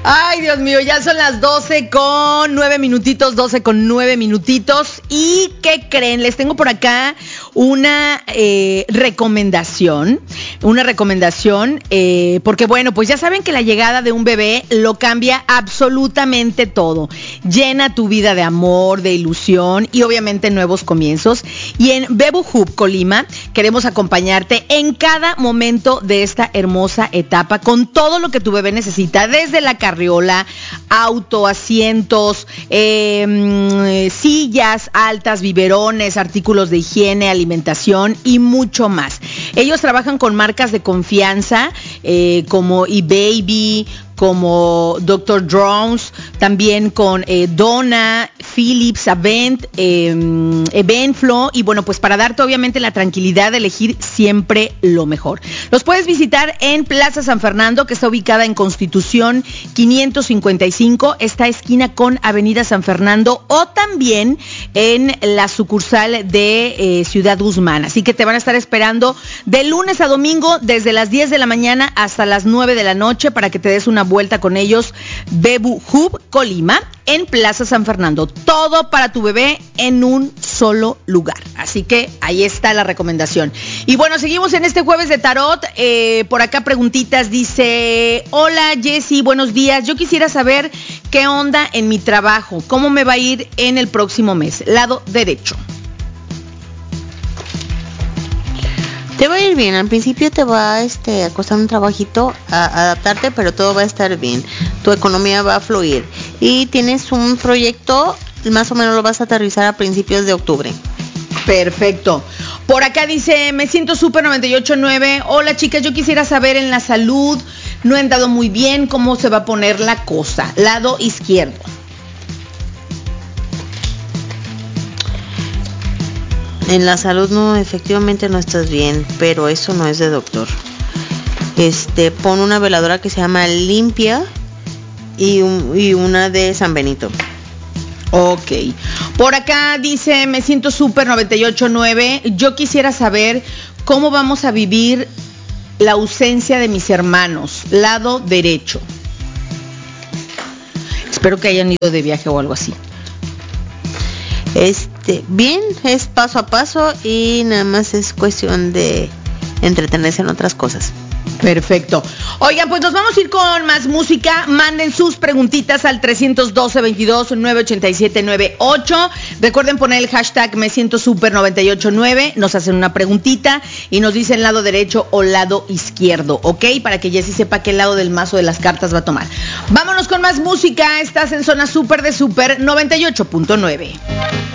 Ay, Dios mío, ya son las 12:09, 12:09. ¿Y qué creen? Les tengo por acá una recomendación. Porque bueno, pues ya saben que la llegada de un bebé lo cambia absolutamente todo. Llena tu vida de amor, de ilusión y obviamente nuevos comienzos. Y en Bebu Hub Colima queremos acompañarte en cada momento de esta hermosa etapa con todo lo que tu bebé necesita, desde la carriola, auto, asientos, sillas altas, biberones, artículos de higiene, alimentación y mucho más. Ellos trabajan con marcas de confianza como eBaby, como Dr. Drones, también con Donna, Philips, Avent, Evenflo, y bueno, pues para darte obviamente la tranquilidad de elegir siempre lo mejor. Los puedes visitar en Plaza San Fernando, que está ubicada en Constitución 555, esta esquina con Avenida San Fernando, o también en la sucursal de Ciudad Guzmán. Así que te van a estar esperando de lunes a domingo desde las 10 de la mañana hasta las 9 de la noche para que te des una vuelta con ellos. Bebu Hub Colima en Plaza San Fernando. Todo para tu bebé en un solo lugar. Así que ahí está la recomendación. Y bueno, seguimos en este jueves de tarot. Por acá preguntitas. Dice: hola Jessy, buenos días. Yo quisiera saber qué onda en mi trabajo. ¿Cómo me va a ir en el próximo mes? Lado derecho. Te va a ir bien, al principio te va a costar un trabajito adaptarte, pero todo va a estar bien, tu economía va a fluir y tienes un proyecto, más o menos lo vas a aterrizar a principios de octubre. Perfecto. Por acá dice: me siento súper 98.9. Hola chicas, yo quisiera saber en la salud, no he andado muy bien, ¿cómo se va a poner la cosa? Lado izquierdo. En la salud no, efectivamente no estás bien, pero eso no es de doctor. Pon una veladora que se llama Limpia y una de San Benito. Ok. Por acá dice: me siento súper 98.9. Yo quisiera saber cómo vamos a vivir la ausencia de mis hermanos. Lado derecho. Espero que hayan ido de viaje o algo así. Bien, es paso a paso y nada más es cuestión de entretenerse en otras cosas. Perfecto. Oigan, pues nos vamos a ir con más música. Manden sus preguntitas al 312-22-987-98. Recuerden poner el hashtag me siento super 989. Nos hacen una preguntita y nos dicen lado derecho o lado izquierdo, ¿ok? Para que Jessy sepa qué lado del mazo de las cartas va a tomar. Vámonos con más música. Estás en Zona Super de Super 98.9.